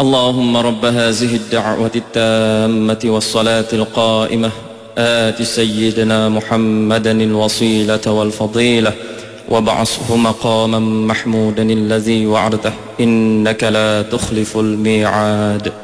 اللهم رب هذه الدعوة التامة والصلاة القائمة آت سيدنا محمدا الوسيلة والفضيلة وابعثه مقاما محمودا الذي وعدته إنك لا تخلف الميعاد.